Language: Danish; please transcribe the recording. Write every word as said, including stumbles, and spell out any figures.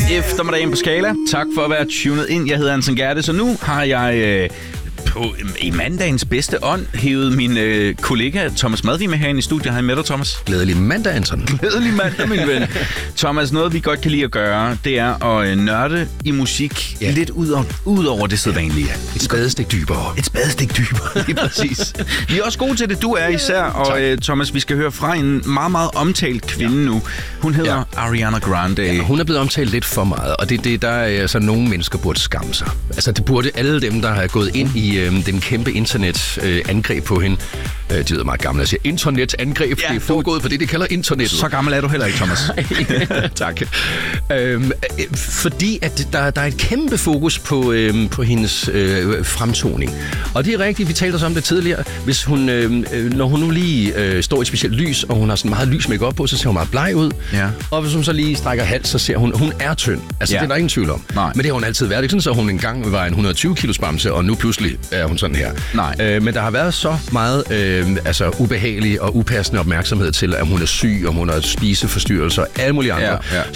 eftermiddagen på Skala. Tak for at være tunet ind. Jeg hedder Anton Gerte, så nu har jeg øh, på, i mandagens bedste ånd hævet min øh, kollega Thomas Madvig med herinde i studiet. Hej med dig, Thomas. Glædelig mandag, Anton. Glædelig mandag, min ven. Thomas, noget vi godt kan lide at gøre, det er at øh, nørde i musik ja. lidt ud, over, ud over det sædvanlige. Et spadestik dybere. Et spadestik dybere, lige præcis. Vi er også gode til det, du er især. Og øh, Thomas, vi skal høre fra en meget, meget omtalt kvinde ja. nu. Hun hedder ja. Ariana Grande. Ja, hun er blevet omtalt lidt for meget, og det er det, der er altså nogle mennesker burde skamme sig. Altså det burde alle dem, der har gået ind i øh, den kæmpe internet-angreb øh, på hende. Øh, de ved meget gamle at sige internet-angreb. Ja, det er foregået på det, de kalder internettet. Så gammel er du heller ikke, Thomas. Tak. Øhm, fordi at der, der er et kæmpe fokus på, øhm, på hendes øh, fremtoning. Og det er rigtigt, vi talte også om det tidligere. Hvis hun, øh, når hun nu lige øh, står i et specielt lys, og hun har sådan meget lys makeup på, så ser hun meget bleg ud. Ja. Og hvis hun så lige strækker hals, så ser hun, hun er tynd. Altså ja. det er der ingen tvivl om. Nej. Men det har hun altid været. Det er sådan, så hun engang var en hundrede og tyve kilos bamse, og nu pludselig er hun sådan her. Nej. Øh, men der har været så meget øh, altså ubehagelig og upassende opmærksomhed til, at hun er syg, og hun har spiseforstyrrelser og alle mulige andre. Ja, ja.